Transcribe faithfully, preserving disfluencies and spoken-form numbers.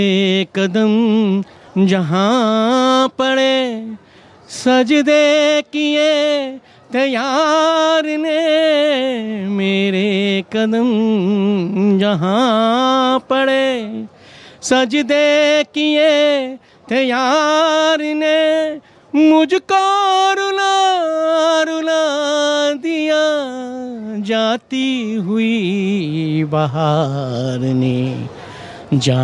कदम जहाँ पड़े सजदे किए थे यार ने, मेरे कदम जहाँ पड़े सजदे किए थे यार ने, मुझको रुला रुला दिया जाती हुई बहार ने। जा